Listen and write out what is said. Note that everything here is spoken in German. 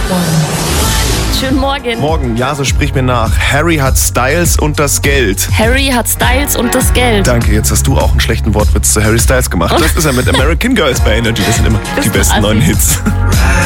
Schönen Morgen. Morgen, ja, so sprich mir nach. Harry hat Styles und das Geld. Harry hat Styles und das Geld. Danke, jetzt hast du auch einen schlechten Wortwitz zu Harry Styles gemacht. Das ist ja mit American Girls bei Energy. Das sind immer die besten neuen Hits.